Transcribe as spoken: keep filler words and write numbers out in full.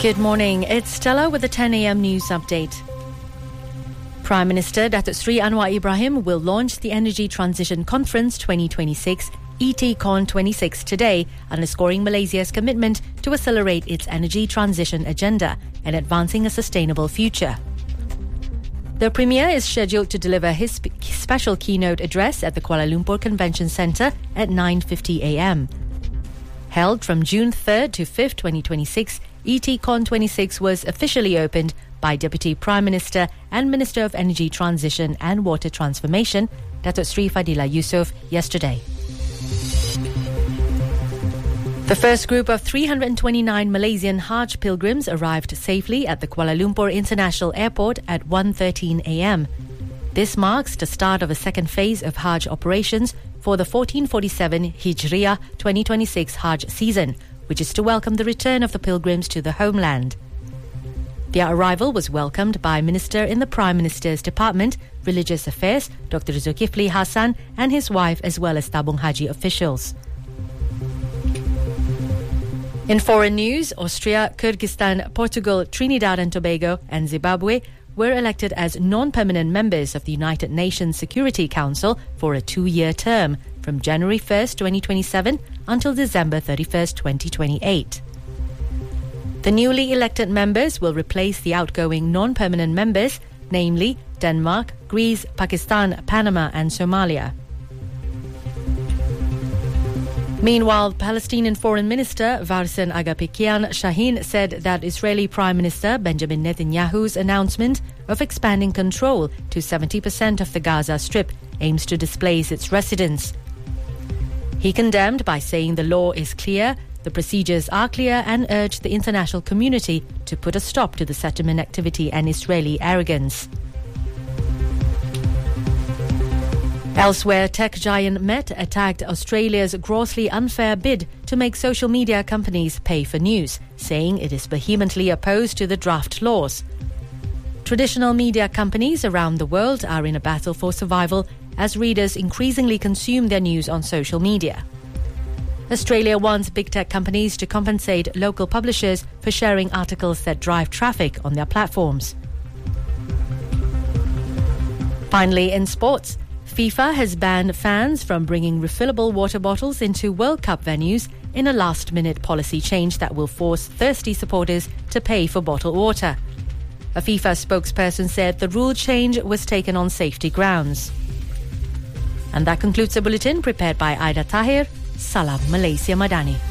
Good morning. It's Stella with the ten a.m. news update. Prime Minister Datuk Sri Anwar Ibrahim will launch the Energy Transition Conference twenty twenty-six, E T Con twenty-six, today, underscoring Malaysia's commitment to accelerate its energy transition agenda and advancing a sustainable future. The Premier is scheduled to deliver his spe- special keynote address at the Kuala Lumpur Convention Centre at nine fifty a.m. Held from June third to fifth, twenty twenty-six, E T Con twenty-six was officially opened by Deputy Prime Minister and Minister of Energy Transition and Water Transformation, Datuk Sri Fadila Yusof, yesterday. The first group of three hundred twenty-nine Malaysian Hajj pilgrims arrived safely at the Kuala Lumpur International Airport at one thirteen a.m. This marks the start of a second phase of Hajj operations for the fourteen forty-seven Hijriah twenty twenty-six Hajj season, which is to welcome the return of the pilgrims to the homeland. Their arrival was welcomed by Minister in the Prime Minister's Department, Religious Affairs, Doctor Zulkifli Hassan, and his wife, as well as Tabung Haji officials. In foreign news, Austria, Kyrgyzstan, Portugal, Trinidad and Tobago, and Zimbabwe were elected as non-permanent members of the United Nations Security Council for a two-year term from January first, twenty twenty-seven until December thirty-first, twenty twenty-eight. The newly elected members will replace the outgoing non-permanent members, namely Denmark, Greece, Pakistan, Panama and Somalia. Meanwhile, Palestinian Foreign Minister Varsan Agapikian Shaheen said that Israeli Prime Minister Benjamin Netanyahu's announcement of expanding control to seventy percent of the Gaza Strip aims to displace its residents. He condemned by saying the law is clear, the procedures are clear, and urged the international community to put a stop to the settlement activity and Israeli arrogance. Elsewhere, tech giant Meta attacked Australia's grossly unfair bid to make social media companies pay for news, saying it is vehemently opposed to the draft laws. Traditional media companies around the world are in a battle for survival as readers increasingly consume their news on social media. Australia wants big tech companies to compensate local publishers for sharing articles that drive traffic on their platforms. Finally, in sports, FIFA has banned fans from bringing refillable water bottles into World Cup venues in a last-minute policy change that will force thirsty supporters to pay for bottled water. A FIFA spokesperson said the rule change was taken on safety grounds. And that concludes the bulletin prepared by Aida Tahir. Salam Malaysia Madani.